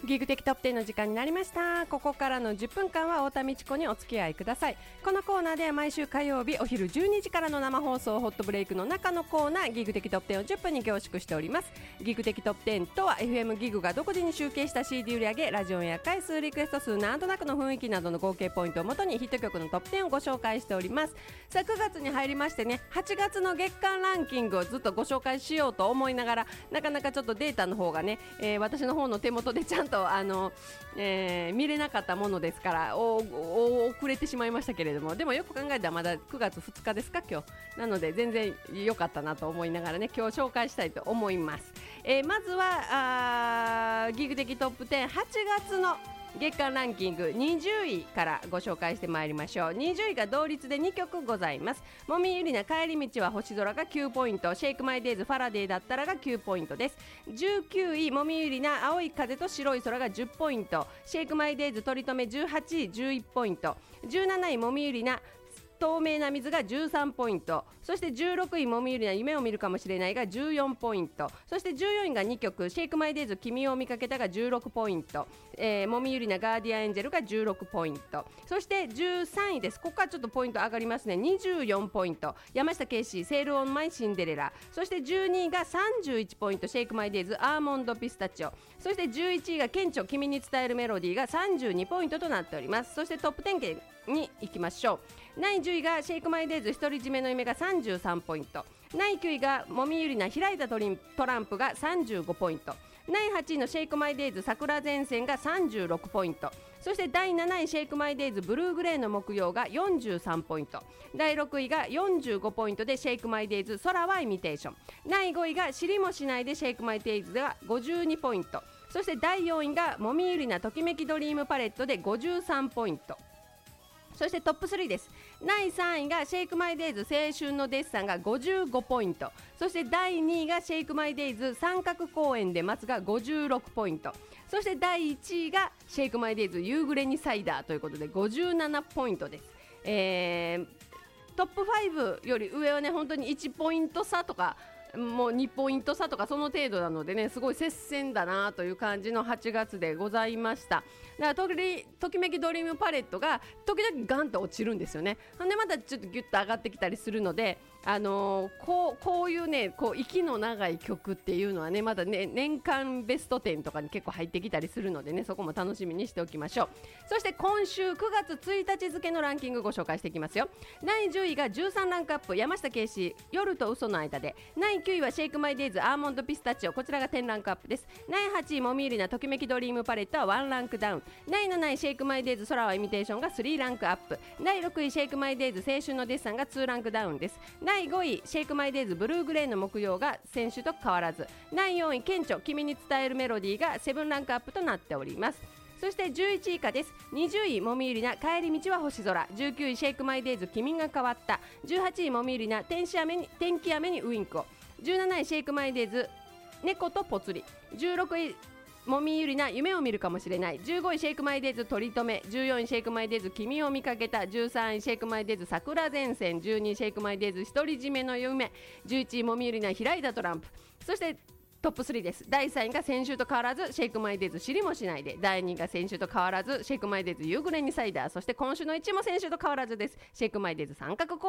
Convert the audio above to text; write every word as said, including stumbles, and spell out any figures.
ギグ的トップテンの時間になりました。ここからのじゅっぷんかんは太田美智子にお付き合いください。このコーナーでは毎週火曜日お昼じゅうにじからの生放送ホットブレイクの中のコーナーギグ的トップテンをじゅっぷんに凝縮しております。ギグ的トップテンとは エフエム ギグが独自に集計した シーディー 売上、ラジオや回数、リクエスト数、なんとなくの雰囲気などの合計ポイントをもとにヒット曲のトップテンをご紹介しております。さあくがつに入りましてね、はちがつの月間ランキングをずっとご紹介しようと思いながら、なかなかちょっとデータの方がね、えー、私の方の手元でちゃんとあの、えー、見れなかったものですからおお遅れてしまいましたけれども、でもよく考えたらまだくがつふつかですか今日なので、全然良かったなと思いながらね、今日紹介したいと思います。えー、まずはあギグ的トップテンはちがつの月間ランキングにじゅういからご紹介してまいりましょう。にじゅういが同率でにきょくございます。もみゆりな帰り道は星空がきゅうポイント、シェイクマイデイズファラデーだったらがきゅうポイントです。じゅうきゅういもみゆりな青い風と白い空がじゅっポイント、シェイクマイデイズ取り留めじゅうはちいじゅういちポイント、じゅうなないもみゆりな透明な水がじゅうさんポイント、そしてじゅうろくいもみゆりな夢を見るかもしれないがじゅうよんポイント、そしてじゅうよんいがにきょくシェイクマイデイズ君を見かけたがじゅうろくポイント、えー、もみゆりなガーディアンエンジェルがじゅうろくポイント、そしてじゅうさんいです。ここからちょっとポイント上がりますね。にじゅうよんポイント山下圭司セールオンマイシンデレラ、そしてじゅうにいがさんじゅういちポイントシェイクマイデイズアーモンドピスタチオ、そしてじゅういちいが顕著君に伝えるメロディーがさんじゅうにポイントとなっております。そしてトップじゅうに行きましょう。だいじゅういがシェイクマイデイズ独り占めの夢がさんじゅうさんポイント、だいきゅういがもみゆりな開いたトリントランプがさんじゅうごポイント、だいはちいのシェイクマイデイズ桜前線がさんじゅうろくポイント、そしてだいなないシェイクマイデイズブルーグレーの木曜がよんじゅうさんポイント、だいろくいがよんじゅうごポイントでシェイクマイデイズ空はイミテーション、だいごいが知りもしないでシェイクマイデイズがごじゅうにポイント、そしてだいよんいがもみゆりなときめきドリームパレットでごじゅうさんポイント。そしてトップスリーです。だいさんいがシェイクマイデイズ青春のデッサンがごじゅうごポイント、そしてだいにいがシェイクマイデイズ三角公園で待つがごじゅうろくポイント、そしてだいいちいがシェイクマイデイズ夕暮れにサイダーということでごじゅうななポイントです。えー、トップファイブより上はね本当にいちポイント差とかもうにポイント差とかその程度なのでね、すごい接戦だなという感じのはちがつでございました。だからと, ときめきドリームパレットが時々ガンと落ちるんですよね。ほんでまたちょっとギュッと上がってきたりするので、あのー、こう、こういうねこう息の長い曲っていうのはねまだね年間ベストじゅうとかに結構入ってきたりするのでね、そこも楽しみにしておきましょう。そして今週くがつついたち付のランキングご紹介していきますよ。だいじゅういがじゅうさんランクアップ山下圭司夜と嘘の間で、だいきゅういはシェイクマイデイズアーモンドピスタチオ、こちらがじゅうランクアップです。だいはちいもみゆりなときめきドリームパレットはワンランクダウン、だいなないシェイクマイデイズ空はイミテーションがスリーランクアップ、だいろくいシェイクマイデイズ青春のデッサンがツーランクダウンです。だいごいシェイクマイデイズブルーグレーの木曜が先週と変わらず、だいよんい顕著君に伝えるメロディーがセブンランクアップとなっております。そしてじゅういちい以下です。にじゅういもみゆりな帰り道は星空、じゅうきゅういシェイクマイデイズ君が変わった、じゅうはちいもみゆりな天使雨に天気雨にウインクを、じゅうなないシェイクマイデイズ猫とぽつり、じゅうろくいもみゆりな夢を見るかもしれない、じゅうごいシェイクマイデイズ取り留め、じゅうよんいシェイクマイデイズ君を見かけた、じゅうさんいシェイクマイデイズ桜前線、じゅうにいシェイクマイデイズ独り占めの夢、じゅういちいもみゆりな開いたトランプ、そしてトップスリーです。だいさんいが先週と変わらずシェイクマイデイズ知りもしないで、だいにいが先週と変わらずシェイクマイデイズ夕暮れにサイダー、そして今週のいちいも先週と変わらずです。シェイクマイデイズ三角